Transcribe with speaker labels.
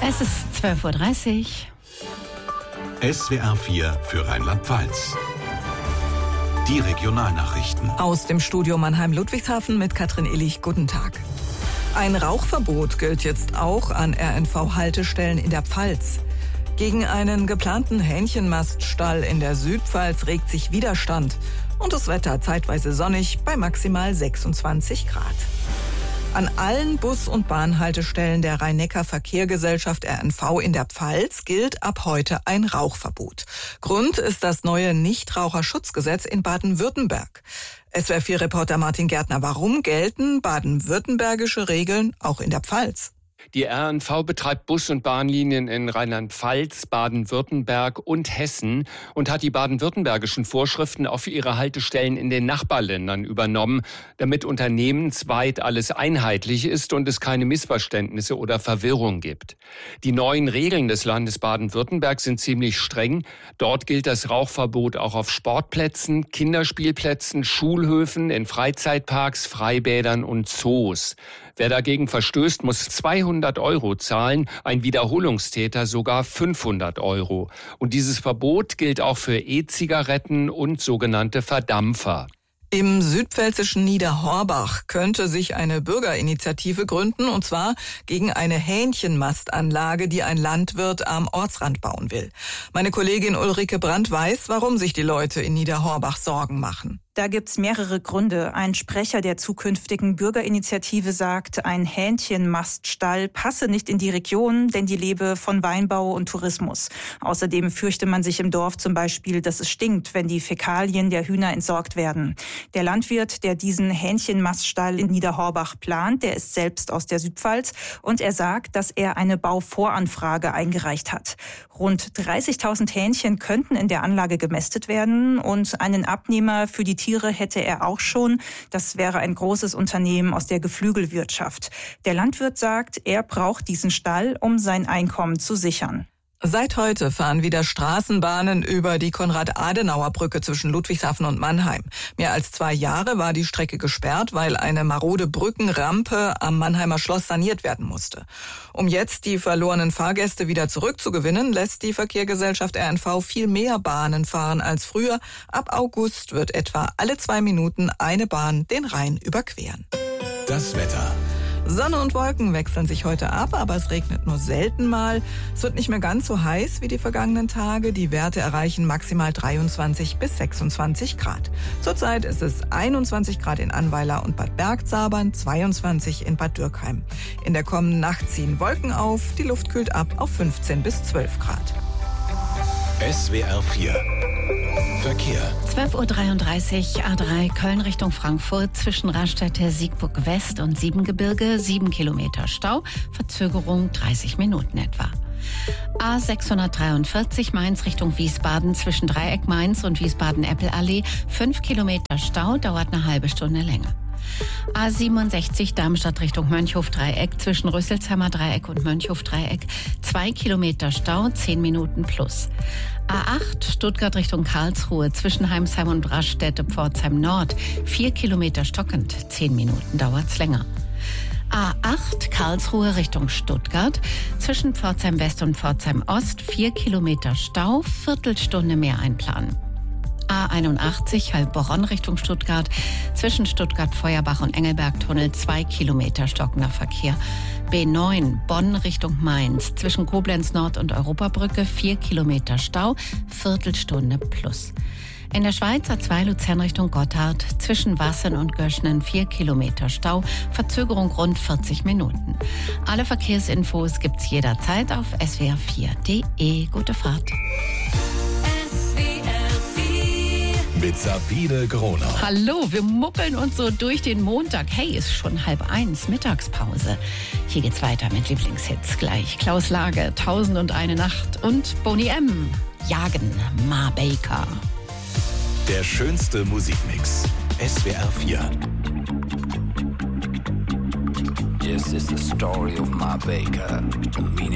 Speaker 1: Es ist 12:30 Uhr.
Speaker 2: SWR 4 für Rheinland-Pfalz. Die Regionalnachrichten.
Speaker 3: Aus dem Studio Mannheim-Ludwigshafen mit Katrin Illich. Guten Tag. Ein Rauchverbot gilt jetzt auch an RNV-Haltestellen in der Pfalz. Gegen einen geplanten Hähnchenmaststall in der Südpfalz regt sich Widerstand. Und das Wetter zeitweise sonnig bei maximal 26 Grad. An allen Bus- und Bahnhaltestellen der Rhein-Neckar-Verkehrgesellschaft RNV in der Pfalz gilt ab heute ein Rauchverbot. Grund ist das neue Nichtraucherschutzgesetz in Baden-Württemberg. SWR4-Reporter Martin Gärtner, warum gelten baden-württembergische Regeln auch in der Pfalz?
Speaker 4: Die RNV betreibt Bus- und Bahnlinien in Rheinland-Pfalz, Baden-Württemberg und Hessen und hat die baden-württembergischen Vorschriften auf ihre Haltestellen in den Nachbarländern übernommen, damit unternehmensweit alles einheitlich ist und es keine Missverständnisse oder Verwirrung gibt. Die neuen Regeln des Landes Baden-Württemberg sind ziemlich streng. Dort gilt das Rauchverbot auch auf Sportplätzen, Kinderspielplätzen, Schulhöfen, in Freizeitparks, Freibädern und Zoos. Wer dagegen verstößt, muss 200 € zahlen, ein Wiederholungstäter sogar 500 €. Und dieses Verbot gilt auch für E-Zigaretten und sogenannte Verdampfer.
Speaker 3: Im südpfälzischen Niederhorbach könnte sich eine Bürgerinitiative gründen, und zwar gegen eine Hähnchenmastanlage, die ein Landwirt am Ortsrand bauen will. Meine Kollegin Ulrike Brandt weiß, warum sich die Leute in Niederhorbach Sorgen machen.
Speaker 5: Da gibt's mehrere Gründe. Ein Sprecher der zukünftigen Bürgerinitiative sagt, ein Hähnchenmaststall passe nicht in die Region, denn die lebe von Weinbau und Tourismus. Außerdem fürchte man sich im Dorf zum Beispiel, dass es stinkt, wenn die Fäkalien der Hühner entsorgt werden. Der Landwirt, der diesen Hähnchenmaststall in Niederhorbach plant, der ist selbst aus der Südpfalz und er sagt, dass er eine Bauvoranfrage eingereicht hat. Rund 30.000 Hähnchen könnten in der Anlage gemästet werden und einen Abnehmer für die Tiere hätte er auch schon. Das wäre ein großes Unternehmen aus der Geflügelwirtschaft. Der Landwirt sagt, er braucht diesen Stall, um sein Einkommen zu sichern.
Speaker 3: Seit heute fahren wieder Straßenbahnen über die Konrad-Adenauer-Brücke zwischen Ludwigshafen und Mannheim. Mehr als 2 Jahre war die Strecke gesperrt, weil eine marode Brückenrampe am Mannheimer Schloss saniert werden musste. Um jetzt die verlorenen Fahrgäste wieder zurückzugewinnen, lässt die Verkehrsgesellschaft RNV viel mehr Bahnen fahren als früher. Ab August wird etwa alle 2 Minuten eine Bahn den Rhein überqueren.
Speaker 2: Das Wetter.
Speaker 3: Sonne und Wolken wechseln sich heute ab, aber es regnet nur selten mal. Es wird nicht mehr ganz so heiß wie die vergangenen Tage. Die Werte erreichen maximal 23 bis 26 Grad. Zurzeit ist es 21 Grad in Annweiler und Bad Bergzabern, 22 in Bad Dürkheim. In der kommenden Nacht ziehen Wolken auf, die Luft kühlt ab auf 15 bis 12 Grad.
Speaker 2: SWR 4 Verkehr.
Speaker 1: 12:33 Uhr, A3 Köln Richtung Frankfurt, zwischen Raststätte, Siegburg West und Siebengebirge, 7 Kilometer Stau, Verzögerung 30 Minuten etwa. A643 Mainz Richtung Wiesbaden, zwischen Dreieck Mainz und Wiesbaden-Eppelallee, 5 Kilometer Stau, dauert eine halbe Stunde länger. A67 Darmstadt Richtung Mönchhof-Dreieck, zwischen Rüsselsheimer Dreieck und Mönchhof-Dreieck, 2 Kilometer Stau, 10 Minuten plus. A8 Stuttgart Richtung Karlsruhe, zwischen Heimsheim und Braststätte-Pforzheim Nord, 4 Kilometer stockend, 10 Minuten dauert's länger. A8 Karlsruhe Richtung Stuttgart, zwischen Pforzheim West und Pforzheim Ost, 4 Kilometer Stau, Viertelstunde mehr einplanen. A81 Heilbronn Richtung Stuttgart, zwischen Stuttgart-Feuerbach und Engelberg-Tunnel, 2 Kilometer stockender Verkehr. B9 Bonn Richtung Mainz, zwischen Koblenz Nord und Europabrücke, 4 Kilometer Stau, Viertelstunde plus. In der Schweiz A2 Luzern Richtung Gotthard, zwischen Wassen und Göschnen, 4 Kilometer Stau, Verzögerung rund 40 Minuten. Alle Verkehrsinfos gibt's jederzeit auf swr4.de. Gute Fahrt.
Speaker 2: Mit Sabine Gronau.
Speaker 1: Hallo, wir muckeln uns so durch den Montag. Hey, ist schon 12:30, Mittagspause. Hier geht's weiter mit Lieblingshits gleich. Klaus Lage, 1001 Nacht und Boney M. Jagen, Ma Baker.
Speaker 2: Der schönste Musikmix. SWR 4.
Speaker 6: This is the story of Ma Baker.